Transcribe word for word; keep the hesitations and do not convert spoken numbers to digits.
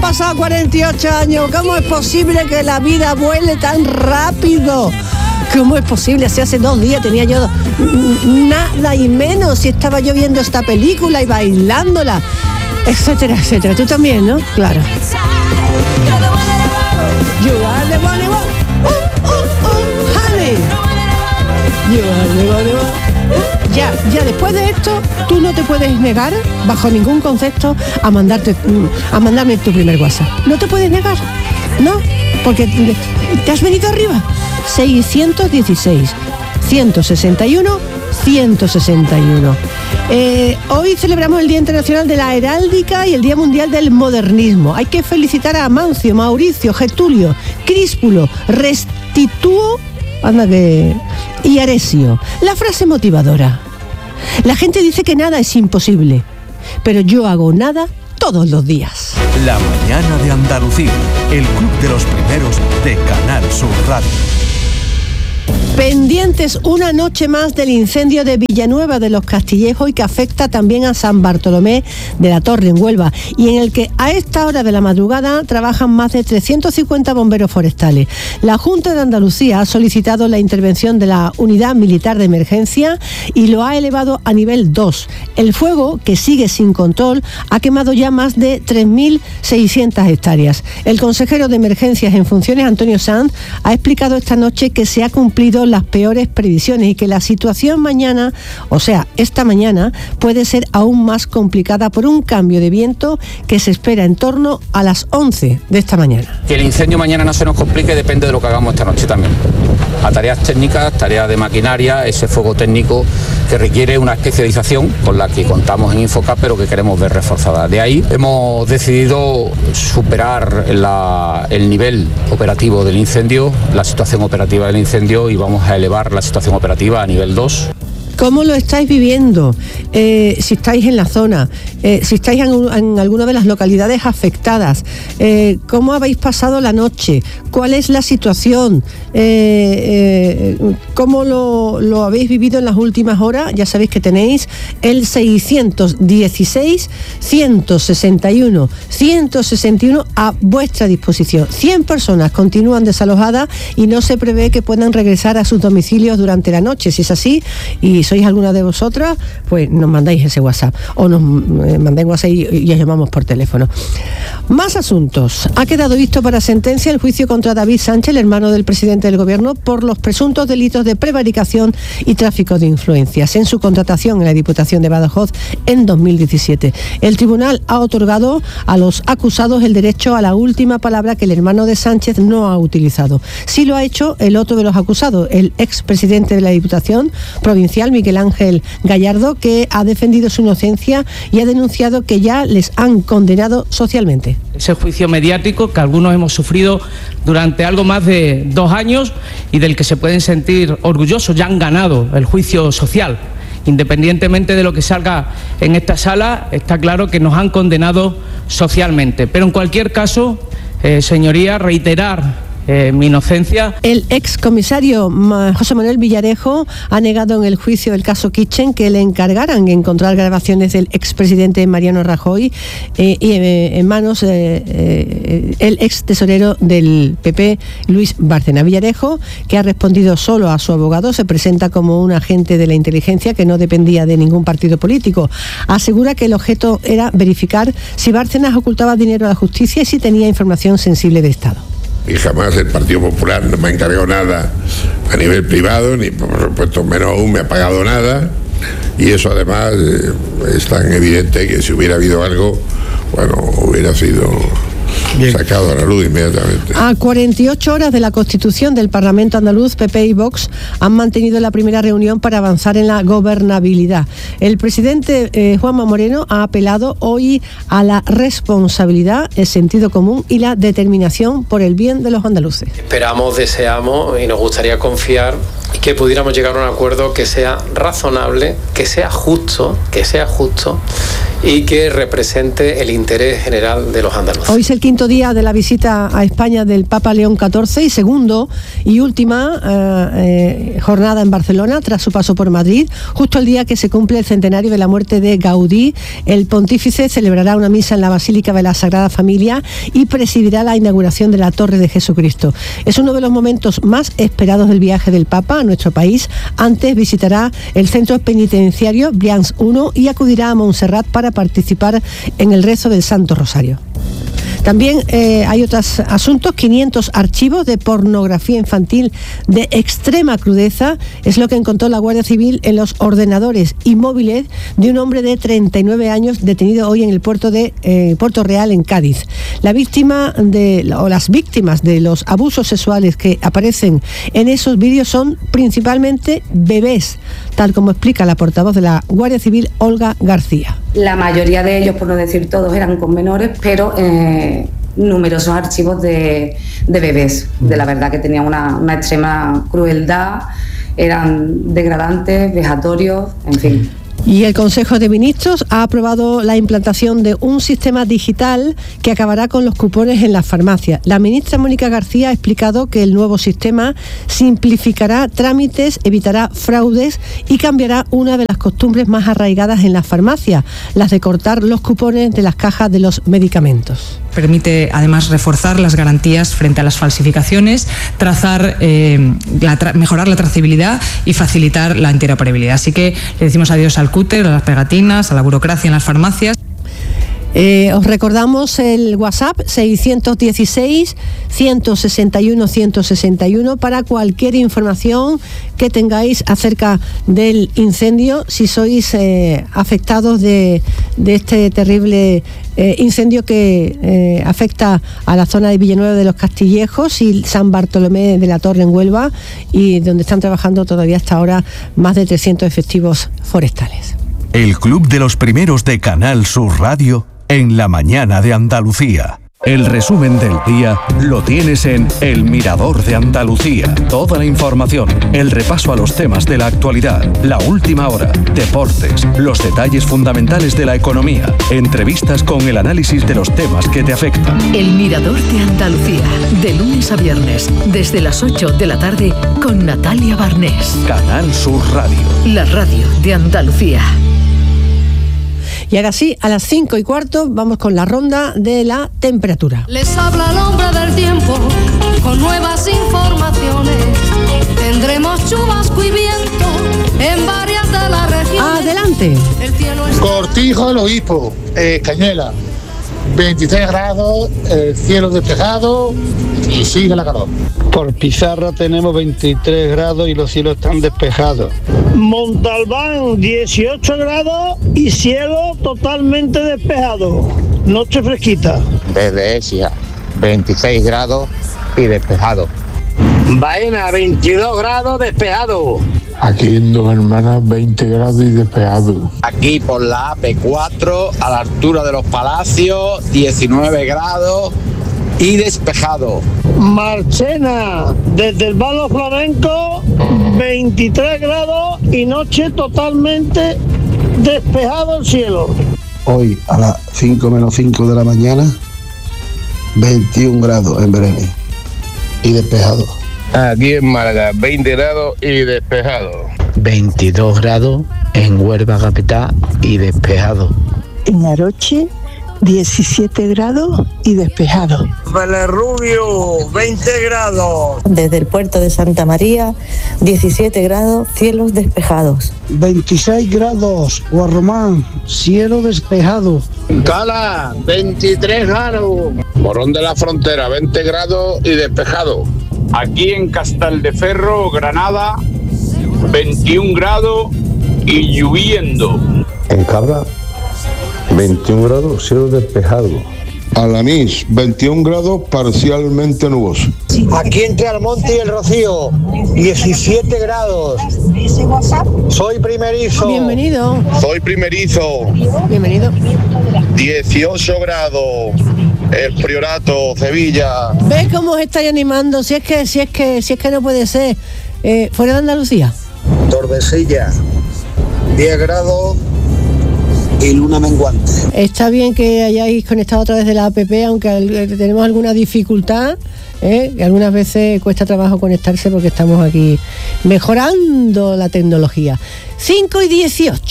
pasado cuarenta y ocho años. ¿Cómo es posible que la vida vuele tan rápido? ¿Cómo es posible? Así hace dos días tenía yo nada y menos y estaba yo viendo esta película y bailándola, etcétera, etcétera. Tú también, ¿no? Claro. You are the only one. Uh, uh, uh, honey. You are the only one. Ya, ya después de esto, tú no te puedes negar, bajo ningún concepto, a mandarte, a mandarme tu primer WhatsApp. No te puedes negar, ¿no? Porque te has venido arriba. seiscientos dieciséis, ciento sesenta y uno, ciento sesenta y uno. Eh, hoy celebramos el Día Internacional de la Heráldica y el Día Mundial del Modernismo. Hay que felicitar a Amancio, Mauricio, Getulio, Críspulo, Restituo, anda que... y Aresio. La frase motivadora. La gente dice que nada es imposible, pero yo hago nada todos los días. La mañana de Andalucía, el club de los primeros de Canal Sur Radio. Pendientes una noche más del incendio de Villanueva de los Castillejos y que afecta también a San Bartolomé de la Torre en Huelva y en el que a esta hora de la madrugada trabajan más de trescientos cincuenta bomberos forestales. La Junta de Andalucía ha solicitado la intervención de la Unidad Militar de Emergencia y lo ha elevado a nivel dos. El fuego, que sigue sin control, ha quemado ya más de tres mil seiscientas hectáreas. El consejero de Emergencias en funciones, Antonio Sanz, ha explicado esta noche que se ha cumplido las peores previsiones y que la situación mañana, o sea, esta mañana, puede ser aún más complicada por un cambio de viento que se espera en torno a las once de esta mañana. Que el incendio mañana no se nos complique depende de lo que hagamos esta noche también. A tareas técnicas, tareas de maquinaria, ese fuego técnico que requiere una especialización con la que contamos en Infocap, pero que queremos ver reforzada. De ahí hemos decidido superar la, el nivel operativo del incendio, la situación operativa del incendio, y vamos a elevar la situación operativa a nivel dos. ¿Cómo lo estáis viviendo? Eh, si estáis en la zona, eh, si estáis en, en alguna de las localidades afectadas, eh, ¿cómo habéis pasado la noche? ¿Cuál es la situación? Eh, eh, ¿Cómo lo, lo habéis vivido en las últimas horas? Ya sabéis que tenéis el seiscientos dieciséis, ciento sesenta y uno, ciento sesenta y uno a vuestra disposición. cien personas continúan desalojadas y no se prevé que puedan regresar a sus domicilios durante la noche. Si es así, y sois alguna de vosotras, pues nos mandáis ese WhatsApp o nos eh, mandáis WhatsApp y, y os llamamos por teléfono. Más asuntos. Ha quedado visto para sentencia el juicio contra David Sánchez, el hermano del presidente del gobierno, por los presuntos delitos de prevaricación y tráfico de influencias en su contratación en la Diputación de Badajoz en dos mil diecisiete. El tribunal ha otorgado a los acusados el derecho a la última palabra que el hermano de Sánchez no ha utilizado. Sí lo ha hecho el otro de los acusados, el expresidente de la Diputación Provincial, Miguel Ángel Gallardo, que ha defendido su inocencia y ha denunciado que ya les han condenado socialmente. Ese juicio mediático que algunos hemos sufrido durante algo más de dos años y del que se pueden sentir orgullosos, ya han ganado el juicio social. Independientemente de lo que salga en esta sala, está claro que nos han condenado socialmente. Pero en cualquier caso, eh, señoría, reiterar Eh, mi inocencia. El excomisario José Manuel Villarejo ha negado en el juicio del caso Kitchen que le encargaran encontrar grabaciones del expresidente Mariano Rajoy eh, y eh, en manos eh, eh, el ex tesorero del P P, Luis Bárcena. Villarejo, que ha respondido solo a su abogado, se presenta como un agente de la inteligencia que no dependía de ningún partido político. Asegura que el objeto era verificar si Bárcenas ocultaba dinero a la justicia y si tenía información sensible de Estado. Y jamás el Partido Popular no me ha encargado nada a nivel privado, ni por supuesto menos aún me ha pagado nada, y eso además eh, es tan evidente que si hubiera habido algo, bueno, hubiera sido Bien. sacado a la luz inmediatamente. A cuarenta y ocho horas de la constitución del Parlamento andaluz, P P y Vox han mantenido la primera reunión para avanzar en la gobernabilidad. El presidente eh, Juanma Moreno ha apelado hoy a la responsabilidad, el sentido común y la determinación por el bien de los andaluces. Esperamos, deseamos y nos gustaría confiar y que pudiéramos llegar a un acuerdo que sea razonable, que sea justo, que sea justo y que represente el interés general de los andaluces. Hoy es el quinto día de la visita a España del Papa León catorce y segundo y última eh, eh, jornada en Barcelona tras su paso por Madrid. Justo el día que se cumple el centenario de la muerte de Gaudí, el pontífice celebrará una misa en la Basílica de la Sagrada Familia y presidirá la inauguración de la Torre de Jesucristo. Es uno de los momentos más esperados del viaje del Papa a nuestro país. Antes visitará el centro penitenciario Brians uno y acudirá a Montserrat para participar en el rezo del Santo Rosario. También eh, hay otros asuntos, quinientos archivos de pornografía infantil de extrema crudeza, es lo que encontró la Guardia Civil en los ordenadores y móviles de un hombre de treinta y nueve años detenido hoy en el puerto de eh, Puerto Real, en Cádiz. La víctima de, o las víctimas de los abusos sexuales que aparecen en esos vídeos son principalmente bebés, tal como explica la portavoz de la Guardia Civil, Olga García. La mayoría de ellos, por no decir todos, eran con menores, pero eh, numerosos archivos de, de bebés. De la verdad que tenían una, una extrema crueldad, eran degradantes, vejatorios, en fin. Y el Consejo de Ministros ha aprobado la implantación de un sistema digital que acabará con los cupones en las farmacias. La ministra Mónica García ha explicado que el nuevo sistema simplificará trámites, evitará fraudes y cambiará una de las costumbres más arraigadas en las farmacias, las de cortar los cupones de las cajas de los medicamentos. Permite además reforzar las garantías frente a las falsificaciones, trazar, eh, la tra- mejorar la trazabilidad y facilitar la interoperabilidad. Así que le decimos adiós al cúter, a las pegatinas, a la burocracia en las farmacias. Eh, os recordamos el WhatsApp seiscientos dieciséis, ciento sesenta y uno, ciento sesenta y uno para cualquier información que tengáis acerca del incendio, si sois eh, afectados de, de este terrible eh, incendio que eh, afecta a la zona de Villanueva de los Castillejos y San Bartolomé de la Torre en Huelva, y donde están trabajando todavía hasta ahora más de trescientos efectivos forestales. El Club de los Primeros de Canal Sur Radio en la mañana de Andalucía. El resumen del día lo tienes en El Mirador de Andalucía. Toda la información, el repaso a los temas de la actualidad, la última hora, deportes, los detalles fundamentales de la economía, entrevistas con el análisis de los temas que te afectan. El Mirador de Andalucía, de lunes a viernes, desde las ocho de la tarde, con Natalia Barnés. Canal Sur Radio. La radio de Andalucía. Y ahora sí, a las cinco y cuarto vamos con la ronda de la temperatura. Les habla el hombre del tiempo con nuevas informaciones. Tendremos chubasco y viento en varias de las regiones. Adelante. El cielo es... Cortijo del Obispo, eh, Cañuela, veintitrés grados, el cielo despejado y sigue la calor. Por Pizarra tenemos veintitrés grados y los cielos están despejados. Montalbán, dieciocho grados y cielo totalmente despejado. Noche fresquita. Desde Ecija, veintiséis grados y despejado. Baena, veintidós grados despejado. Aquí en Dos Hermanas, veinte grados y despejado. Aquí por la A P cuatro, a la altura de los Palacios, diecinueve grados y despejado. Marchena, desde el Balo Flamenco, veintitrés grados y noche totalmente despejado el cielo. Hoy a las cinco menos cinco de la mañana, veintiún grados en Berenes y despejado. Aquí en Málaga, veinte grados y despejado. veintidós grados en Huelva capital y despejado. En Aroche, diecisiete grados y despejado. Belerrubio, veinte grados. Desde el puerto de Santa María, diecisiete grados, cielos despejados. veintiséis grados, Guarromán, cielo despejado. Cala, veintitrés grados. Morón de la Frontera, veinte grados y despejado. Aquí en Casteldeferro, Granada, veintiún grados y lloviendo. En Cabra, veintiún grados, cielo despejado. Alanís, veintiún grados, parcialmente nuboso. Aquí entre Almonte y El Rocío, diecisiete grados. Soy primerizo. Bienvenido. Soy primerizo. Bienvenido. dieciocho grados. El Priorato, Sevilla. ¿Ves cómo os estáis animando? Si es que, si es que, si es que no puede ser. Eh, fuera de Andalucía. Tordesillas, diez grados y luna menguante. Está bien que hayáis conectado a través de la app, aunque al- tenemos alguna dificultad, ¿eh? que algunas veces cuesta trabajo conectarse porque estamos aquí mejorando la tecnología. cinco y dieciocho.